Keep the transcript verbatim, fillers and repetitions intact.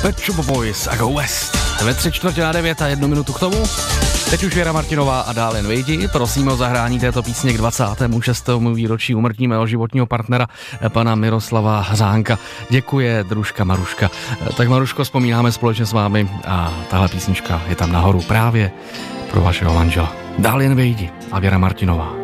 Pet Shop Boys a Go West. Ve tři čtvrtě na devět a jednu minutu k tomu. Teď už Věra Martinová a dál jen vejdi. Prosím o zahrání této písně k dvacátému šestému výročí úmrtí mého životního partnera, pana Miroslava Hřánka. Děkuje družka Maruška. Tak Maruško, vzpomínáme společně s vámi a tahle písnička je tam nahoru právě pro vašeho manžela. Dál jen vejdi a Věra Martinová.